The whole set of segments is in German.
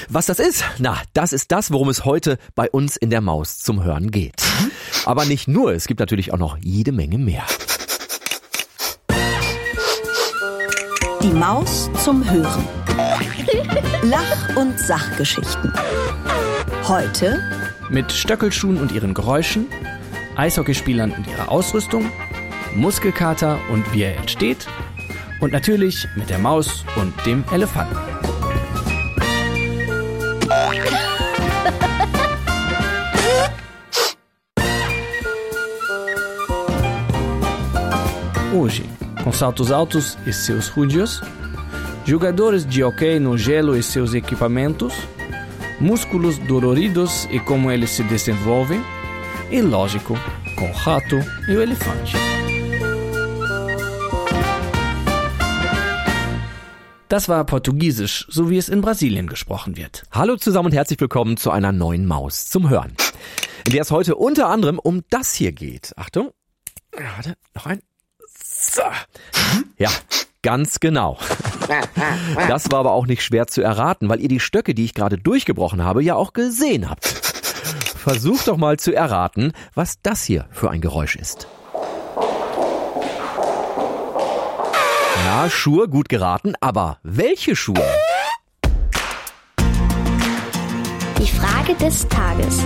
Was das ist? Na, das ist das, worum es heute bei uns in der Maus zum Hören geht. Aber nicht nur, es gibt natürlich auch noch jede Menge mehr. Die Maus zum Hören. Lach- und Sachgeschichten. Heute mit Stöckelschuhen und ihren Geräuschen, Eishockeyspielern und ihrer Ausrüstung, Muskelkater und wie er entsteht und natürlich mit der Maus und dem Elefanten. Hoje, com saltos altos e seus rudios, jogadores de hóquei no gelo e seus equipamentos, músculos doloridos e como eles se desenvolvem, e lógico, com o rato e o elefante. Das war Portugiesisch, so wie es in Brasilien gesprochen wird. Hallo zusammen und herzlich willkommen zu einer neuen Maus zum Hören, in der es heute unter anderem um das hier geht. Achtung, warte, noch ein. So. Ja, ganz genau. Das war aber auch nicht schwer zu erraten, weil ihr die Stöcke, die ich gerade durchgebrochen habe, ja auch gesehen habt. Versucht doch mal zu erraten, was das hier für ein Geräusch ist. Ja, Schuhe, gut geraten, aber welche Schuhe? Die Frage des Tages.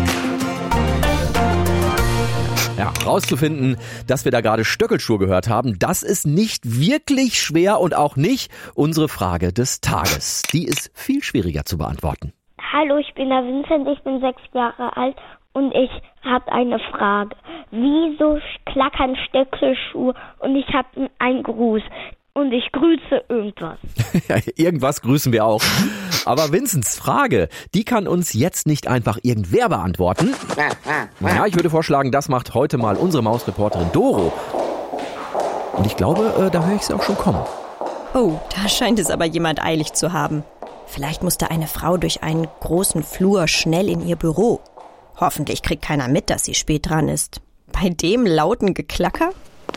Ja, rauszufinden, dass wir da gerade Stöckelschuhe gehört haben, das ist nicht wirklich schwer und auch nicht unsere Frage des Tages. Die ist viel schwieriger zu beantworten. Hallo, ich bin der Vincent, ich bin 6 Jahre alt und ich habe eine Frage. Wieso klackern Stöckelschuhe und ich habe einen Gruß? Und ich grüße irgendwas. Ja, irgendwas grüßen wir auch. Aber Vincents Frage, die kann uns jetzt nicht einfach irgendwer beantworten. Ja, ich würde vorschlagen, das macht heute mal unsere Mausreporterin Doro. Und ich glaube, da höre ich sie auch schon kommen. Oh, da scheint es aber jemand eilig zu haben. Vielleicht musste eine Frau durch einen großen Flur schnell in ihr Büro. Hoffentlich kriegt keiner mit, dass sie spät dran ist. Bei dem lauten Geklacker?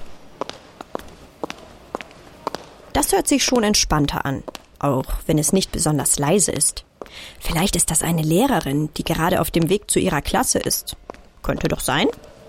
Das hört sich schon entspannter an, auch wenn es nicht besonders leise ist. Vielleicht ist das eine Lehrerin, die gerade auf dem Weg zu ihrer Klasse ist. Könnte doch sein.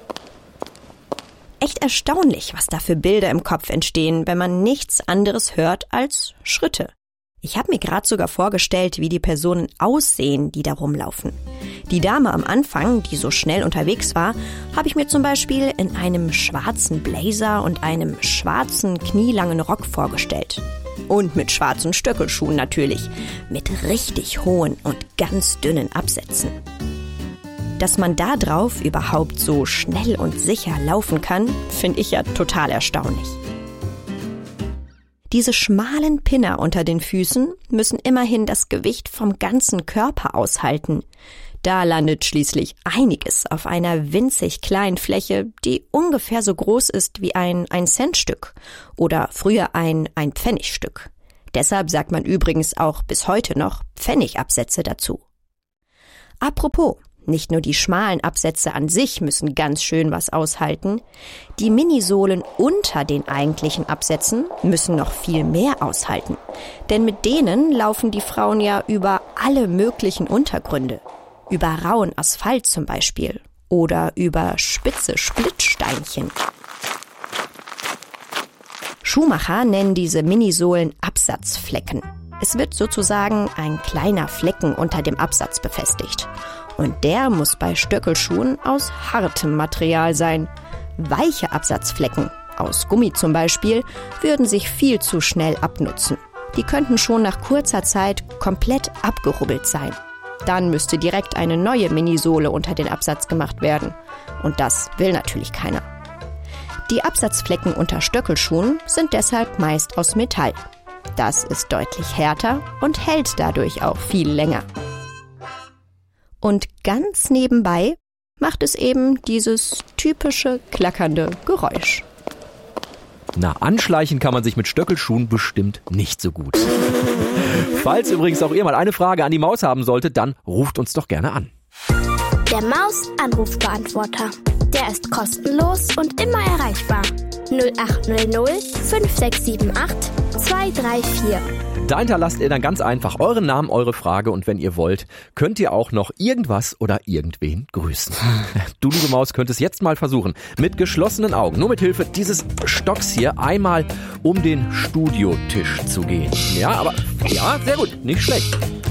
Echt erstaunlich, was da für Bilder im Kopf entstehen, wenn man nichts anderes hört als Schritte. Ich habe mir gerade sogar vorgestellt, wie die Personen aussehen, die da rumlaufen. Die Dame am Anfang, die so schnell unterwegs war, habe ich mir zum Beispiel in einem schwarzen Blazer und einem schwarzen, knielangen Rock vorgestellt. Und mit schwarzen Stöckelschuhen natürlich, mit richtig hohen und ganz dünnen Absätzen. Dass man da drauf überhaupt so schnell und sicher laufen kann, finde ich ja total erstaunlich. Diese schmalen Pinner unter den Füßen müssen immerhin das Gewicht vom ganzen Körper aushalten. Da landet schließlich einiges auf einer winzig kleinen Fläche, die ungefähr so groß ist wie ein 1-Cent-Stück oder früher ein 1-Pfennig-Stück. Deshalb sagt man übrigens auch bis heute noch Pfennigabsätze dazu. Apropos, nicht nur die schmalen Absätze an sich müssen ganz schön was aushalten, die Minisohlen unter den eigentlichen Absätzen müssen noch viel mehr aushalten. Denn mit denen laufen die Frauen ja über alle möglichen Untergründe. Über rauen Asphalt zum Beispiel oder über spitze Splittsteinchen. Schuhmacher nennen diese Minisohlen Absatzflecken. Es wird sozusagen ein kleiner Flecken unter dem Absatz befestigt. Und der muss bei Stöckelschuhen aus hartem Material sein. Weiche Absatzflecken, aus Gummi zum Beispiel, würden sich viel zu schnell abnutzen. Die könnten schon nach kurzer Zeit komplett abgerubbelt sein. Dann müsste direkt eine neue Minisohle unter den Absatz gemacht werden. Und das will natürlich keiner. Die Absatzflecken unter Stöckelschuhen sind deshalb meist aus Metall. Das ist deutlich härter und hält dadurch auch viel länger. Und ganz nebenbei macht es eben dieses typische klackernde Geräusch. Na, anschleichen kann man sich mit Stöckelschuhen bestimmt nicht so gut. Falls übrigens auch ihr mal eine Frage an die Maus haben solltet, dann ruft uns doch gerne an. Der Maus-Anrufbeantworter. Der ist kostenlos und immer erreichbar. 0800 5678 234. Da hinterlasst ihr dann ganz einfach euren Namen, eure Frage und wenn ihr wollt, könnt ihr auch noch irgendwas oder irgendwen grüßen. Du, liebe Maus, könntest jetzt mal versuchen, mit geschlossenen Augen, nur mit Hilfe dieses Stocks hier, einmal um den Studiotisch zu gehen. Ja, aber, ja, sehr gut, nicht schlecht.